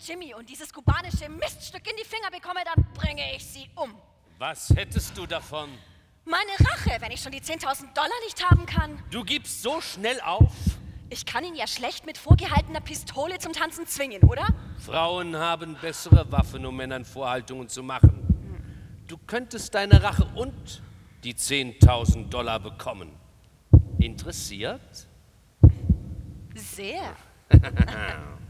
Jimmy und dieses kubanische Miststück in die Finger bekomme, dann bringe ich sie um. Was hättest du davon? Meine Rache, wenn ich schon die 10.000 Dollar nicht haben kann. Du gibst so schnell auf? Ich kann ihn ja schlecht mit vorgehaltener Pistole zum Tanzen zwingen, oder? Frauen haben bessere Waffen, um Männern Vorhaltungen zu machen. Du könntest deine Rache und die 10.000 Dollar bekommen. Interessiert? Sehr.